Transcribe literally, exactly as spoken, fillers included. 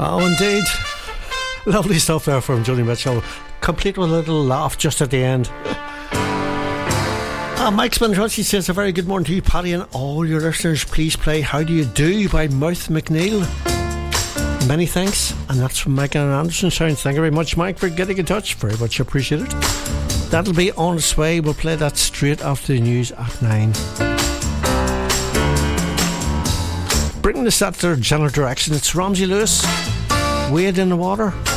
Oh, indeed. Lovely stuff there from Joni Mitchell, complete with a little laugh just at the end. Uh, Mike Spinrossi says a very good morning to you, Paddy, and all your listeners. Please play How Do You Do by Mouth McNeil. Many thanks. And that's from Megan and Anderson Sounds. Thank you very much, Mike, for getting in touch. Very much appreciated. That'll be on its way. We'll play that straight after the news at nine. Bringing this at their general direction, it's Ramsey Lewis, Wade in the Water.